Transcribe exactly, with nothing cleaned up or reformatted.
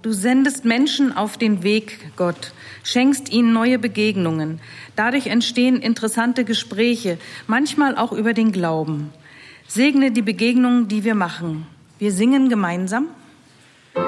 Du sendest Menschen auf den Weg, Gott, schenkst ihnen neue Begegnungen. Dadurch entstehen interessante Gespräche, manchmal auch über den Glauben. Segne die Begegnungen, die wir machen. Wir singen gemeinsam.